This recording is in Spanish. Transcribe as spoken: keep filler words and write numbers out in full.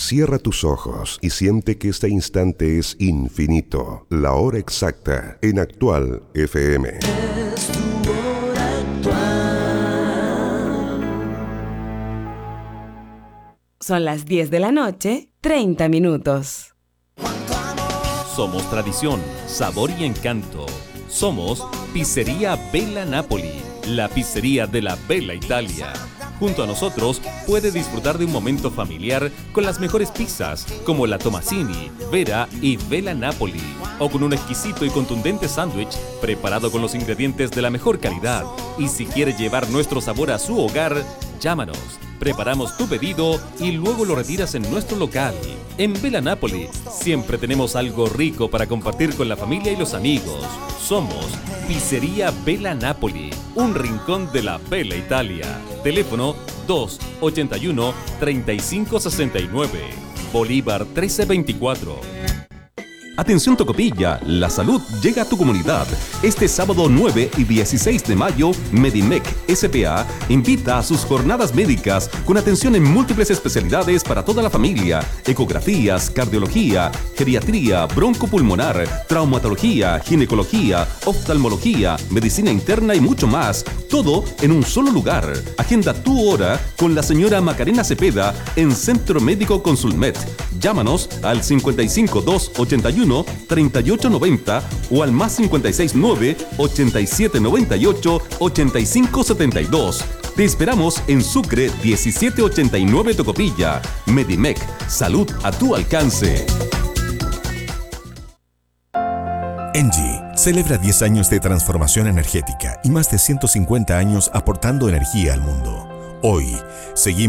Cierra tus ojos y siente que este instante es infinito. La hora exacta en Actual F M. Es tu hora actual. Son las diez de la noche, treinta minutos. Somos tradición, sabor y encanto. Somos Pizzería Bella Napoli, la pizzería de la Bella Italia. Junto a nosotros puede disfrutar de un momento familiar con las mejores pizzas como la Tomasini, Vera y Bella Napoli, o con un exquisito y contundente sándwich preparado con los ingredientes de la mejor calidad. Y si quiere llevar nuestro sabor a su hogar, llámanos. Preparamos tu pedido y luego lo retiras en nuestro local. En Bella Napoli siempre tenemos algo rico para compartir con la familia y los amigos. Somos Pizzería Bella Napoli, un rincón de la Bella Italia. Teléfono dos ochenta y uno, treinta y cinco sesenta y nueve. Bolívar trece veinticuatro. Atención Tocopilla, la salud llega a tu comunidad. Este sábado nueve y dieciséis de mayo, Medimec S P A invita a sus jornadas médicas con atención en múltiples especialidades para toda la familia: ecografías, cardiología, geriatría, broncopulmonar, traumatología, ginecología, oftalmología, medicina interna y mucho más. Todo en un solo lugar. Agenda tu hora con la señora Macarena Cepeda en Centro Médico Consulmet. Llámanos al cincuenta y cinco, dos ochenta y uno, treinta y ocho noventa o al más cincuenta y seis, nueve ochenta y siete noventa y ocho, ochenta y cinco setenta y dos. Te esperamos en Sucre diecisiete ochenta y nueve Tocopilla. Medimec, salud a tu alcance. Engie celebra diez años de transformación energética y más de ciento cincuenta años aportando energía al mundo. Hoy, seguimos